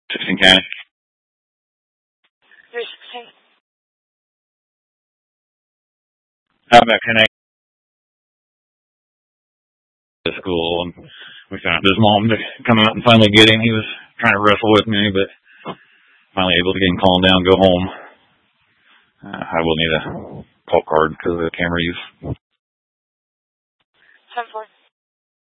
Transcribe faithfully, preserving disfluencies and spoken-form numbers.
sixteen County. three sixteen. I'm at Connect to school, and we found his mom to come out and finally get him. He was trying to wrestle with me, but finally able to get him calmed down, go home. Uh, I will need a call card because of the camera use. ten four.